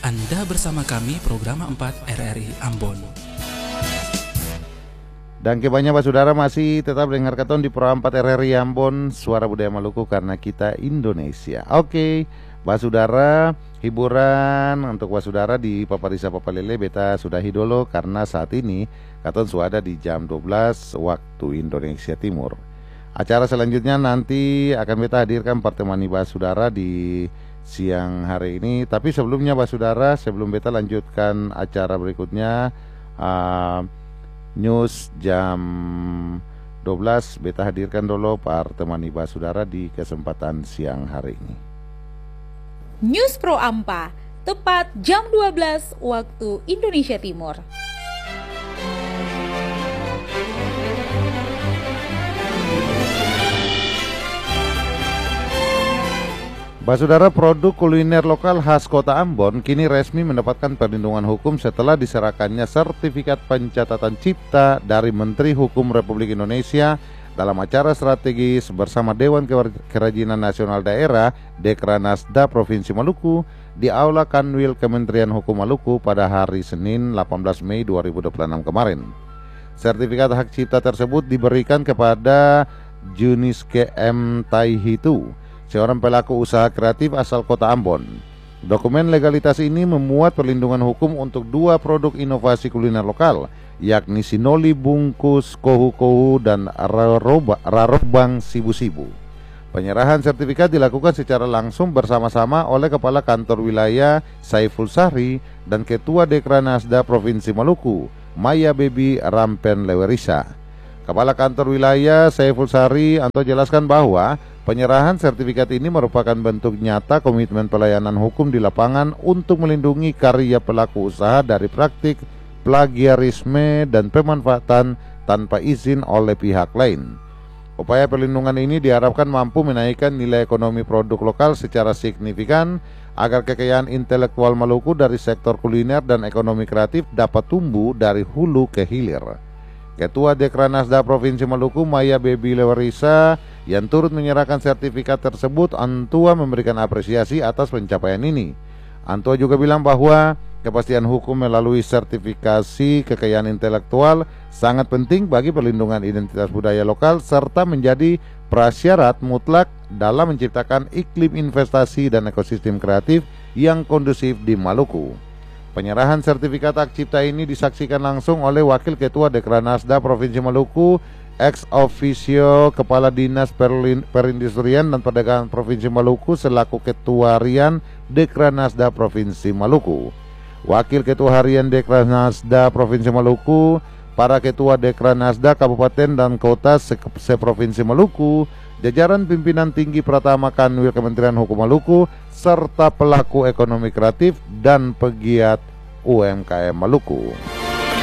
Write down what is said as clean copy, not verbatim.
Anda bersama kami program 4 RRI Ambon. Dan kebanyakan saudara masih tetap dengar katon di program 4 RRI Ambon, Suara Budaya Maluku karena kita Indonesia. Oke, saudara, hiburan untuk saudara di Paparisa Papalele beta sudahi dulu karena saat ini katon sudah ada di jam 12 waktu Indonesia Timur. Acara selanjutnya nanti akan beta hadirkan pertemani saudara di siang hari ini. Tapi sebelumnya saudara, sebelum beta lanjutkan acara berikutnya, news jam 12 beta hadirkan dulu pertemani saudara di kesempatan siang hari ini. News Pro Ampa, tepat jam 12 waktu Indonesia Timur. Saudara, produk kuliner lokal khas Kota Ambon kini resmi mendapatkan perlindungan hukum setelah diserahkannya sertifikat pencatatan cipta dari Menteri Hukum Republik Indonesia dalam acara strategis bersama Dewan Kerajinan Nasional Daerah Dekranasda Provinsi Maluku di Aula Kanwil Kementerian Hukum Maluku pada hari Senin 18 Mei 2026 kemarin. Sertifikat hak cipta tersebut diberikan kepada Juniske M. Taihitu, seorang pelaku usaha kreatif asal Kota Ambon. Dokumen legalitas ini memuat perlindungan hukum untuk dua produk inovasi kuliner lokal, yakni sinoli bungkus kohu-kohu dan rarobang sibu-sibu. Penyerahan sertifikat dilakukan secara langsung bersama-sama oleh Kepala Kantor Wilayah Saiful Sahri dan Ketua Dekranasda Provinsi Maluku, Maya Bebi Rampen Lewerisa. Kepala Kantor Wilayah Saiful Sahri Anto jelaskan bahwa penyerahan sertifikat ini merupakan bentuk nyata komitmen pelayanan hukum di lapangan untuk melindungi karya pelaku usaha dari praktik plagiarisme dan pemanfaatan tanpa izin oleh pihak lain. Upaya perlindungan ini diharapkan mampu menaikkan nilai ekonomi produk lokal secara signifikan agar kekayaan intelektual Maluku dari sektor kuliner dan ekonomi kreatif dapat tumbuh dari hulu ke hilir. Ketua Dekranasda Provinsi Maluku Maya Bebi Lewerisa yang turut menyerahkan sertifikat tersebut, Antua memberikan apresiasi atas pencapaian ini. Antua juga bilang bahwa kepastian hukum melalui sertifikasi kekayaan intelektual sangat penting bagi perlindungan identitas budaya lokal serta menjadi prasyarat mutlak dalam menciptakan iklim investasi dan ekosistem kreatif yang kondusif di Maluku. Penyerahan sertifikat hak cipta ini disaksikan langsung oleh Wakil Ketua Dekranasda Provinsi Maluku, ex officio Kepala Dinas Perindustrian dan Perdagangan Provinsi Maluku selaku Ketua Harian Dekranasda Provinsi Maluku. Wakil Ketua Harian Dekranasda Provinsi Maluku, para Ketua Dekranasda Kabupaten dan Kota se-Provinsi Maluku, jajaran pimpinan tinggi Pratama Kanwil Kementerian Hukum Maluku, serta pelaku ekonomi kreatif dan pegiat UMKM Maluku.